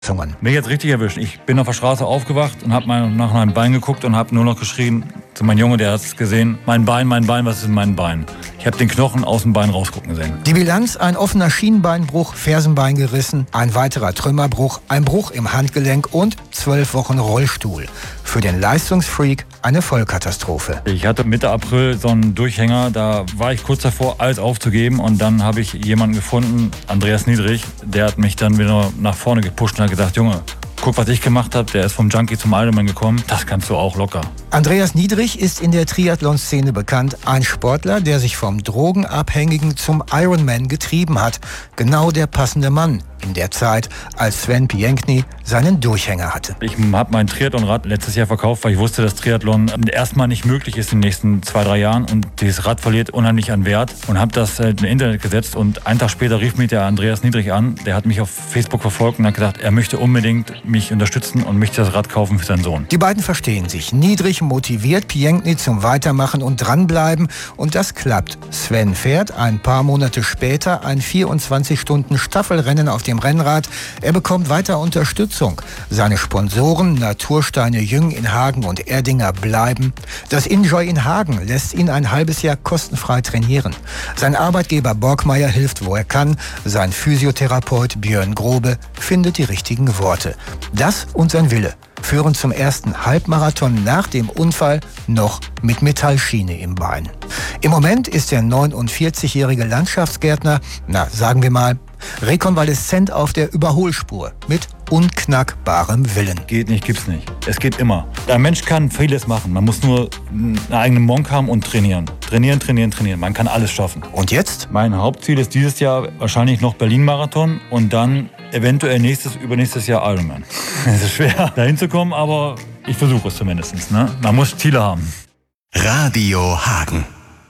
Mich jetzt richtig erwischt. Ich bin auf der Straße aufgewacht und habe nach meinem Bein geguckt und habe nur noch geschrien zu meinem Junge, der hat es gesehen, mein Bein, was ist mein Bein? Ich habe den Knochen aus dem Bein rausgucken sehen. Die Bilanz: ein offener Schienbeinbruch, Fersenbein gerissen, ein weiterer Trümmerbruch, ein Bruch im Handgelenk und 12 Wochen Rollstuhl. Für den Leistungsfreak eine Vollkatastrophe. Ich hatte Mitte April so einen Durchhänger, da war ich kurz davor, alles aufzugeben, und dann habe ich jemanden gefunden, Andreas Niedrig, der hat mich dann wieder nach vorne gepusht und hat gesagt, Junge, guck, was ich gemacht habe, der ist vom Junkie zum Ironman gekommen, das kannst du auch locker. Andreas Niedrig ist in der Triathlon-Szene bekannt. Ein Sportler, der sich vom Drogenabhängigen zum Ironman getrieben hat. Genau der passende Mann in der Zeit, als Sven Piękny seinen Durchhänger hatte. Ich habe mein Triathlonrad letztes Jahr verkauft, weil ich wusste, dass Triathlon erstmal nicht möglich ist in den nächsten 2-3 Jahren und dieses Rad verliert unheimlich an Wert, und habe das in Internet gesetzt, und einen Tag später rief mich der Andreas Niedrig an, der hat mich auf Facebook verfolgt und hat gesagt, er möchte unbedingt mich unterstützen und möchte das Rad kaufen für seinen Sohn. Die beiden verstehen sich. Niedrig motiviert Piękny zum Weitermachen und dranbleiben, und das klappt. Sven fährt ein paar Monate später ein 24-Stunden-Staffelrennen auf dem Rennrad. Er bekommt weiter Unterstützung. Seine Sponsoren Natursteine Jüng in Hagen und Erdinger bleiben. Das Enjoy in Hagen lässt ihn ein halbes Jahr kostenfrei trainieren. Sein Arbeitgeber Borgmeier hilft, wo er kann. Sein Physiotherapeut Björn Grobe findet die richtigen Worte. Das und sein Wille führen zum ersten Halbmarathon nach dem Unfall noch mit Metallschiene im Bein. Im Moment ist der 49-jährige Landschaftsgärtner, sagen wir mal, rekonvaleszent auf der Überholspur mit unknackbarem Willen. Geht nicht, gibt's nicht. Es geht immer. Ein Mensch kann vieles machen. Man muss nur einen eigenen Monk haben und trainieren. Trainieren. Man kann alles schaffen. Und jetzt? Mein Hauptziel ist dieses Jahr wahrscheinlich noch Berlin-Marathon und dann eventuell übernächstes Jahr Ironman. Es ist schwer, da hinzukommen, aber ich versuche es zumindest. Ne? Man muss Ziele haben. Radio Hagen.